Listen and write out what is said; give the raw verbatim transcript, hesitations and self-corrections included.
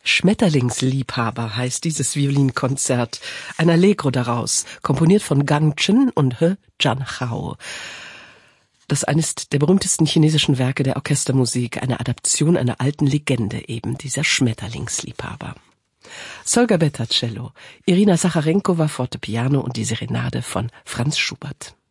Schmetterlingsliebhaber heißt dieses Violinkonzert. Ein Allegro daraus, komponiert von Gang Chen und He Jianhao. Das eines der berühmtesten chinesischen Werke der Orchestermusik, eine Adaption einer alten Legende eben, dieser Schmetterlingsliebhaber. Solga Betta Cello, Irina Sacharenko war Fortepiano und die Serenade von Franz Schubert.